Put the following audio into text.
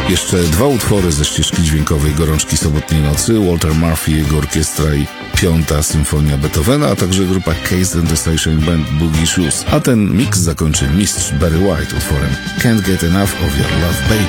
Jeszcze 2 utwory ze ścieżki dźwiękowej Gorączki sobotniej nocy, Walter Murphy, jego orkiestra i 5. symfonia Beethovena, a także grupa Case and the Station Band Boogie Shoes. A ten miks zakończy mistrz Barry White utworem Can't Get Enough of Your Love Baby.